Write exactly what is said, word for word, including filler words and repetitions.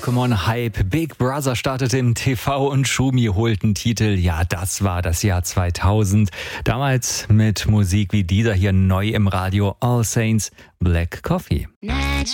Pokémon Hype. Big Brother startete im T V und Schumi holten Titel. Ja, das war das Jahr zweitausend. Damals mit Musik wie dieser hier neu im Radio. All Saints, Black Coffee.